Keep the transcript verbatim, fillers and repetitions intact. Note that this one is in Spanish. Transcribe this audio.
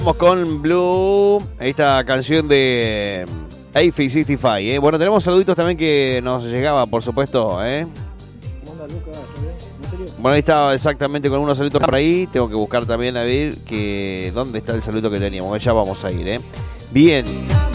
Vamos con Blue, esta canción de A F sesenta y cinco. ¿eh? Bueno, tenemos saluditos también que nos llegaba, por supuesto. ¿eh? ¿Cómo anda, Lucas? ¿Está bien? ¿No te Bueno, ahí estaba exactamente con unos saluditos por ahí. Tengo que buscar también a ver que dónde está el saludo que teníamos. Ya vamos a ir. ¿eh? Bien.